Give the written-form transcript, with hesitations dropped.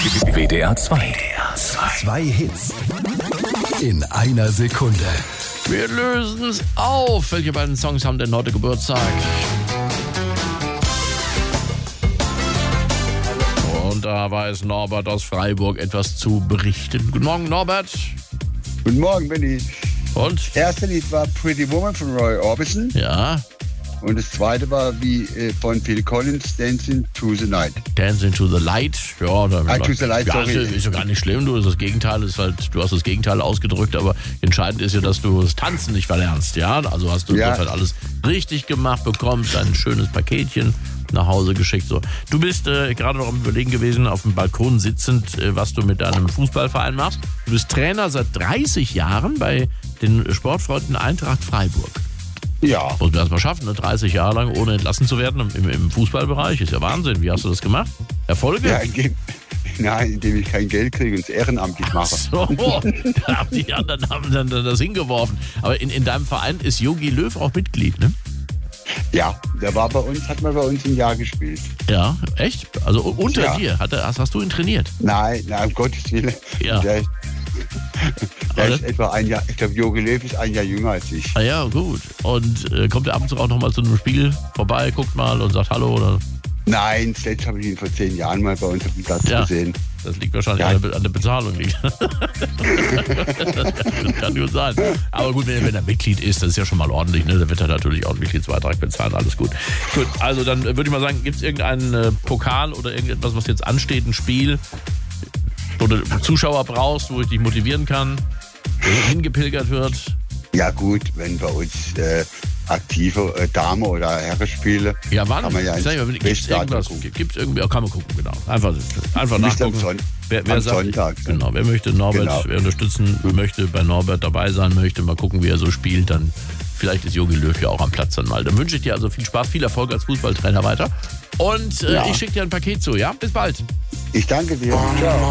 WDR 2. Zwei Hits in einer Sekunde. Wir lösen es auf. Welche beiden Songs haben denn heute Geburtstag? Und da weiß Norbert aus Freiburg etwas zu berichten. Guten Morgen, Norbert. Guten Morgen, Benny. Und? Das erste Lied war Pretty Woman von Roy Orbison. Ja. Und das zweite war von Phil Collins, Dancing to the Night. Dancing to the Light. Ja, to the Light, sorry. Ist ja gar nicht schlimm. Du hast das Gegenteil ausgedrückt, aber entscheidend ist ja, dass du das Tanzen nicht verlernst. Ja, also hast du insofern alles richtig gemacht, bekommst ein schönes Paketchen nach Hause geschickt. So. Du bist gerade noch am Überlegen gewesen, auf dem Balkon sitzend, was du mit deinem Fußballverein machst. Du bist Trainer seit 30 Jahren bei den Sportfreunden Eintracht Freiburg. Ja. Muss man erst mal schaffen, ne? 30 Jahre lang ohne entlassen zu werden im Fußballbereich. Ist ja Wahnsinn. Wie hast du das gemacht? Erfolge? Ja, indem ich kein Geld kriege und es ehrenamtlich mache. So, die anderen haben dann das hingeworfen. Aber in deinem Verein ist Jogi Löw auch Mitglied, ne? Ja, der war hat mal bei uns ein Jahr gespielt. Ja, echt? Also unter dir? Hast du ihn trainiert? Nein, um Gottes Willen. Ja. Der ist etwa ein Jahr, ich glaube, Jogi Löw ist ein Jahr jünger als ich. Ah ja, gut. Und kommt er ab und zu auch noch mal zu einem Spiel vorbei, guckt mal und sagt Hallo? Oder? Nein, zuletzt habe ich ihn vor 10 Jahren mal bei uns auf dem Platz gesehen. Das liegt wahrscheinlich an der Bezahlung. Das kann gut sein. Aber gut, wenn er Mitglied ist, das ist ja schon mal ordentlich. Ne? Da wird er natürlich auch einen Mitgliedsbeitrag bezahlen. Alles gut. Gut, also dann würde ich mal sagen, gibt es irgendeinen Pokal oder irgendetwas, was jetzt ansteht, ein Spiel, wo du Zuschauer brauchst, wo ich dich motivieren kann, wo hingepilgert wird? Ja gut, wenn bei uns aktive Dame- oder Herrenspiele. Ja, wann? Kann man ja Gibt es irgendwas? Gibt's irgendwie? Kann man gucken, genau. Einfach nachgucken. Wer sagt, Sonntag. Genau, wer möchte Norbert, wer unterstützen möchte, bei Norbert dabei sein möchte, mal gucken, wie er so spielt, dann vielleicht ist Jogi Löw ja auch am Platz dann mal. Dann wünsche ich dir also viel Spaß, viel Erfolg als Fußballtrainer weiter. Und ich schicke dir ein Paket zu, ja? Bis bald. Ich danke dir. Ciao.